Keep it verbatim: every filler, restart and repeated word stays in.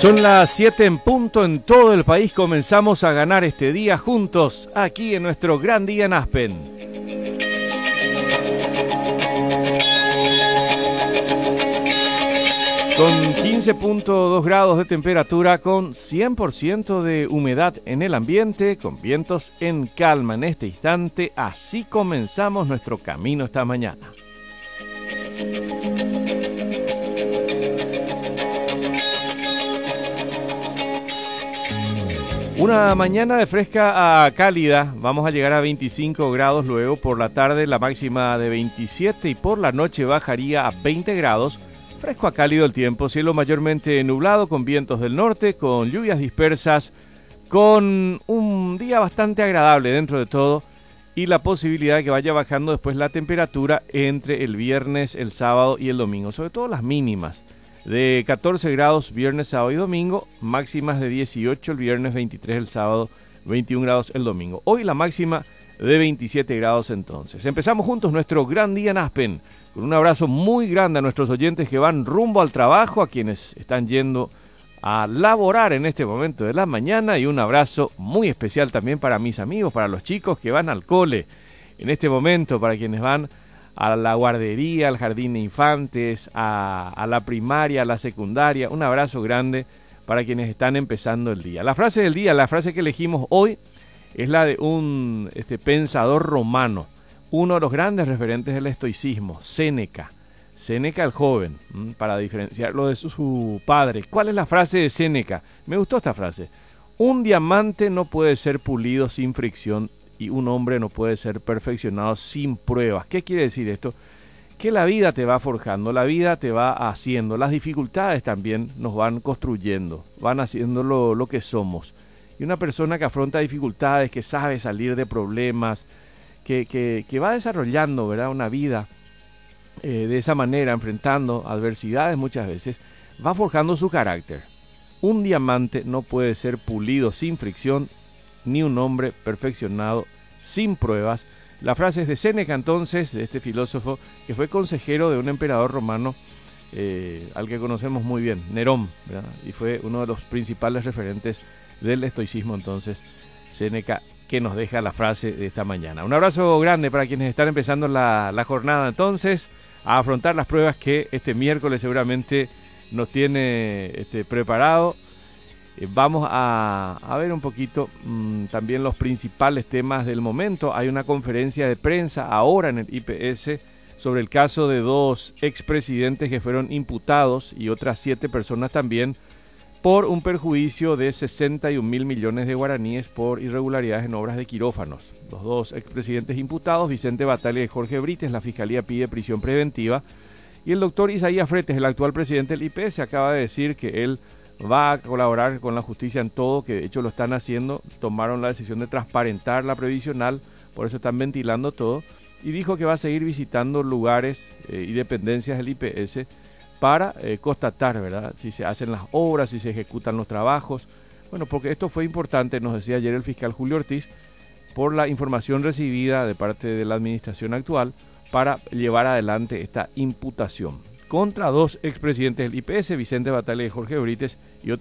Son las siete en punto en todo el país. Comenzamos a ganar este día juntos, aquí en nuestro gran día en Aspen. Con quince punto dos grados de temperatura, con cien por ciento de humedad en el ambiente, con vientos en calma en este instante, así comenzamos nuestro camino esta mañana. Una mañana de fresca a cálida, vamos a llegar a veinticinco grados, luego por la tarde la máxima de veintisiete y por la noche bajaría a veinte grados. Fresco a cálido el tiempo, cielo mayormente nublado con vientos del norte, con lluvias dispersas, con un día bastante agradable dentro de todo y la posibilidad de que vaya bajando después la temperatura entre el viernes, el sábado y el domingo, sobre todo las mínimas. De catorce grados viernes, sábado y domingo, máximas de dieciocho el viernes, veintitrés el sábado, veintiún grados el domingo. Hoy la máxima de veintisiete grados entonces. Empezamos juntos nuestro gran día en Aspen, con un abrazo muy grande a nuestros oyentes que van rumbo al trabajo, a quienes están yendo a laborar en este momento de la mañana, y un abrazo muy especial también para mis amigos, para los chicos que van al cole en este momento, para quienes van a la guardería, al jardín de infantes, a, a la primaria, a la secundaria. Un abrazo grande para quienes están empezando el día. La frase del día, la frase que elegimos hoy, es la de un este, pensador romano, uno de los grandes referentes del estoicismo, Séneca. Séneca el joven, para diferenciarlo de su, su padre. ¿Cuál es la frase de Séneca? Me gustó esta frase. Un diamante no puede ser pulido sin fricción, y un hombre no puede ser perfeccionado sin pruebas. ¿Qué quiere decir esto? Que la vida te va forjando, la vida te va haciendo, las dificultades también nos van construyendo, van haciendo lo, lo que somos. Y una persona que afronta dificultades, que sabe salir de problemas, que, que, que va desarrollando, ¿verdad?, una vida eh, de esa manera, enfrentando adversidades muchas veces, va forjando su carácter. Un diamante no puede ser pulido sin fricción, ni un hombre perfeccionado sin pruebas. La frase es de Séneca entonces, de este filósofo que fue consejero de un emperador romano eh, al que conocemos muy bien, Nerón, ¿verdad? Y fue uno de los principales referentes del estoicismo entonces, Séneca, que nos deja la frase de esta mañana. Un abrazo grande para quienes están empezando la, la jornada entonces, a afrontar las pruebas que este miércoles seguramente nos tiene este, preparado. Vamos a, a ver un poquito mmm, también los principales temas del momento. Hay una conferencia de prensa ahora en el I P S sobre el caso de dos expresidentes que fueron imputados y otras siete personas también por un perjuicio de sesenta y un mil millones de guaraníes por irregularidades en obras de quirófanos. Los dos expresidentes imputados, Vicente Bataglia y Jorge Brites, la Fiscalía pide prisión preventiva, y el doctor Isaías Fretes, el actual presidente del I P S, acaba de decir que él va a colaborar con la justicia en todo, que de hecho lo están haciendo. Tomaron la decisión de transparentar la previsional, por eso están ventilando todo, y dijo que va a seguir visitando lugares eh, y dependencias del I P S para eh, constatar, ¿verdad?, si se hacen las obras, si se ejecutan los trabajos. Bueno, porque esto fue importante, nos decía ayer el fiscal Julio Ortiz, por la información recibida de parte de la administración actual para llevar adelante esta imputación contra dos expresidentes del I P S, Vicente Bataglia y Jorge Brites,